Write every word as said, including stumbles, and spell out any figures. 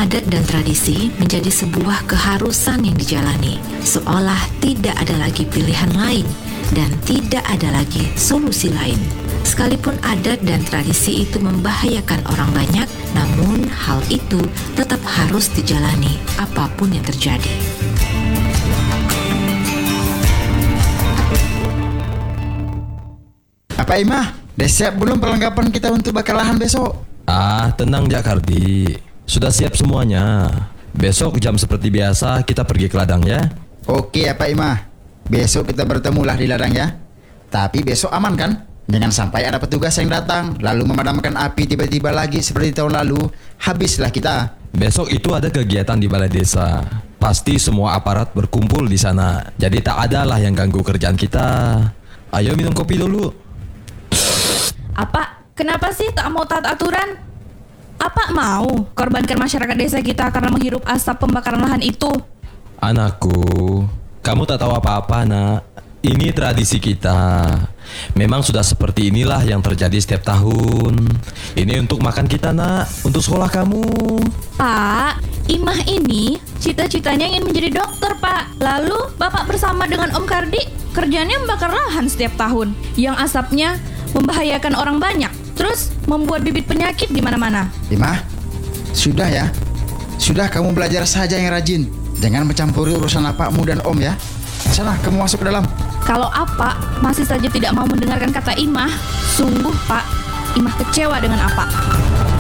adat dan tradisi menjadi sebuah keharusan yang dijalani, seolah tidak ada lagi pilihan lain dan tidak ada lagi solusi lain. Sekalipun adat dan tradisi itu membahayakan orang banyak, namun hal itu tetap harus dijalani apapun yang terjadi. Apa Imah? Udah siap belum perlengkapan kita untuk bakar lahan besok? Ah, tenang Jakardi. Sudah siap semuanya. Besok jam seperti biasa kita pergi ke ladang ya. Oke ya Pak Imah. Besok kita bertemulah di ladang ya. Tapi besok aman kan? Jangan sampai ada petugas yang datang lalu memadamkan api tiba-tiba lagi seperti tahun lalu. Habislah kita. Besok itu ada kegiatan di balai desa. Pasti semua aparat berkumpul di sana. Jadi tak ada lah yang ganggu kerjaan kita. Ayo minum kopi dulu. Apa? Kenapa sih tak mau taat aturan? Apa mau korbankan masyarakat desa kita karena menghirup asap pembakaran lahan itu? Anakku, kamu tak tahu apa-apa nak. Ini tradisi kita. Memang sudah seperti inilah yang terjadi setiap tahun. Ini untuk makan kita nak, untuk sekolah kamu. Pak, Imah ini cita-citanya ingin menjadi dokter Pak. Lalu Bapak bersama dengan Om Kardi kerjanya membakar lahan setiap tahun, yang asapnya membahayakan orang banyak, terus membuat bibit penyakit di mana-mana. Imah, sudah ya. Sudah kamu belajar saja yang rajin. Jangan mencampuri urusan apakmu dan Om ya. Sana kamu masuk ke dalam. Kalau apa masih saja tidak mau mendengarkan kata Imah, sungguh Pak, Imah kecewa dengan apa.